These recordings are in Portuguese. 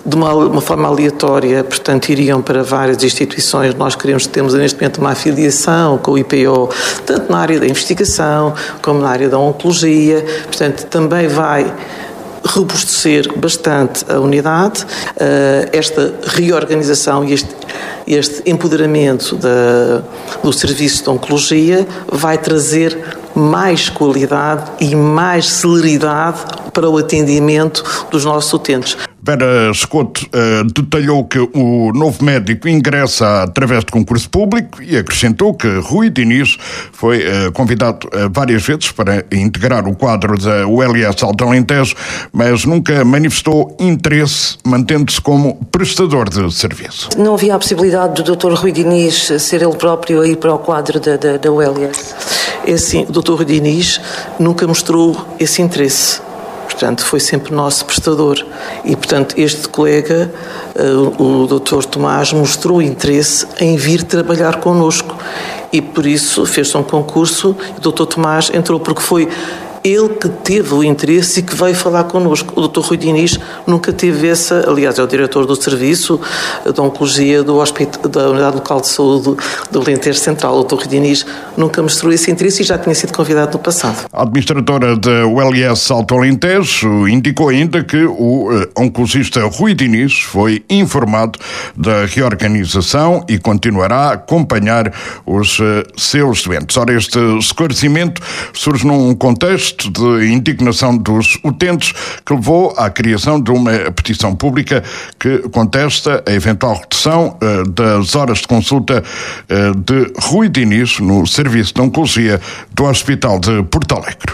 de uma forma aleatória, portanto, iriam para várias instituições. Nós temos neste momento uma afiliação com o IPO, tanto na área da investigação como na área da oncologia, portanto, também vai robustecer bastante a unidade. Esta reorganização e este empoderamento do serviço de oncologia vai trazer mais qualidade e mais celeridade para o atendimento dos nossos utentes. Vera Escoto detalhou que o novo médico ingressa através de concurso público e acrescentou que Rui Diniz foi convidado várias vezes para integrar o quadro da ULS Alto Alentejo, mas nunca manifestou interesse, mantendo-se como prestador de serviço. Não havia a possibilidade do Dr. Rui Diniz ser ele próprio a ir para o quadro da ULS? É assim, o Dr. Rui Diniz nunca mostrou esse interesse. Portanto, foi sempre nosso prestador. E, portanto, este colega, o Dr. Tomás, mostrou interesse em vir trabalhar connosco. E, por isso, fez-se um concurso e o Dr. Tomás entrou, porque foi ele que teve o interesse e que veio falar connosco. O Dr. Rui Diniz nunca teve essa, aliás, é o diretor do serviço de oncologia da Unidade Local de Saúde do Alentejo Central. O Dr. Rui Diniz nunca mostrou esse interesse e já tinha sido convidado no passado. A administradora da ULS Alto Alentejo indicou ainda que o oncologista Rui Diniz foi informado da reorganização e continuará a acompanhar os seus doentes. Ora, este esclarecimento surge num contexto de indignação dos utentes que levou à criação de uma petição pública que contesta a eventual redução das horas de consulta de Rui Diniz no Serviço de Oncologia do Hospital de Porto Alegre.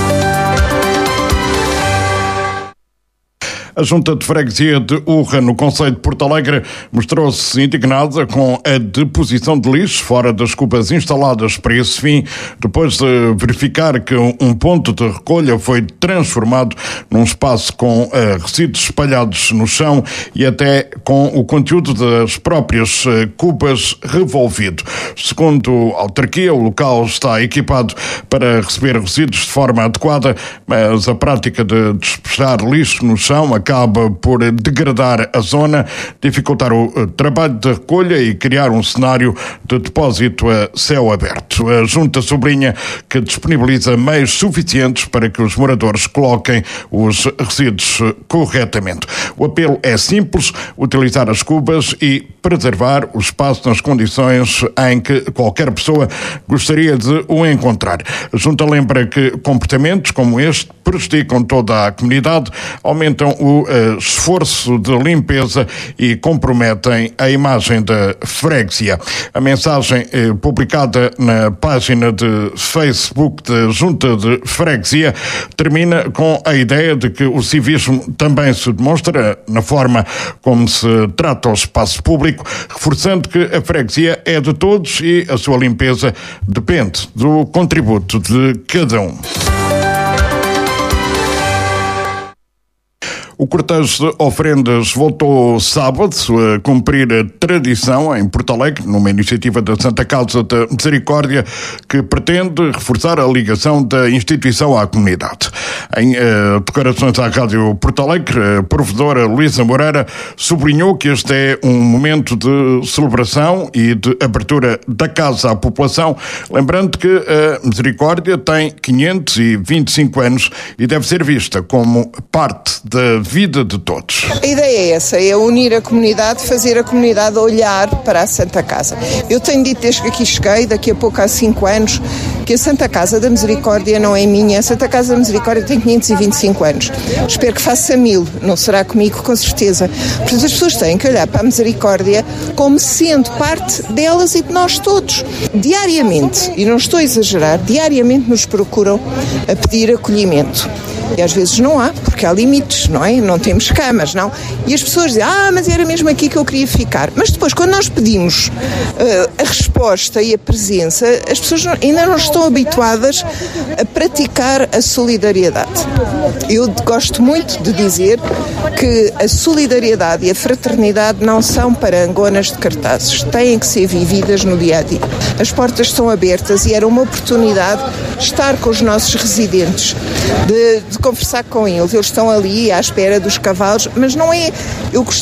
A Junta de Freguesia de Urra, no concelho de Porto Alegre, mostrou-se indignada com a deposição de lixo fora das cubas instaladas para esse fim, depois de verificar que um ponto de recolha foi transformado num espaço com resíduos espalhados no chão e até com o conteúdo das próprias cubas revolvido. Segundo a autarquia, o local está equipado para receber resíduos de forma adequada, mas a prática de despejar lixo no chão acaba por degradar a zona, dificultar o trabalho de recolha e criar um cenário de depósito a céu aberto. A Junta sublinha que disponibiliza meios suficientes para que os moradores coloquem os resíduos corretamente. O apelo é simples: utilizar as cubas e preservar o espaço nas condições em que qualquer pessoa gostaria de o encontrar. A Junta lembra que comportamentos como este prejudicam toda a comunidade, aumentam o esforço de limpeza e comprometem a imagem da freguesia. A mensagem publicada na página de Facebook da Junta de Freguesia termina com a ideia de que o civismo também se demonstra na forma como se trata o espaço público, reforçando que a freguesia é de todos e a sua limpeza depende do contributo de cada um. O cortejo de ofrendas voltou sábado a cumprir a tradição em Porto Alegre, numa iniciativa da Santa Casa da Misericórdia que pretende reforçar a ligação da instituição à comunidade. Em declarações à Rádio Porto Alegre, a provedora Luísa Moreira sublinhou que este é um momento de celebração e de abertura da casa à população, lembrando que a Misericórdia tem 525 anos e deve ser vista como parte da vida de todos. A ideia é essa, é unir a comunidade, fazer a comunidade olhar para a Santa Casa. Eu tenho dito desde que aqui cheguei, daqui a pouco há 5 anos, que a Santa Casa da Misericórdia não é minha. A Santa Casa da Misericórdia tem 525 anos. Espero que faça 1000, não será comigo, com certeza. Portanto, as pessoas têm que olhar para a Misericórdia como sendo parte delas e de nós todos. Diariamente, e não estou a exagerar, diariamente nos procuram a pedir acolhimento. E às vezes não há, porque há limites, não é? Não temos camas, não? E as pessoas dizem, mas era mesmo aqui que eu queria ficar. Mas depois, quando nós pedimos a resposta e a presença, as pessoas ainda não estão habituadas a praticar a solidariedade. Eu gosto muito de dizer que a solidariedade e a fraternidade não são parangonas de cartazes, têm que ser vividas no dia-a-dia. As portas estão abertas e era uma oportunidade estar com os nossos residentes, de conversar com eles. Eles estão ali à espera dos cavalos, mas não é... Eu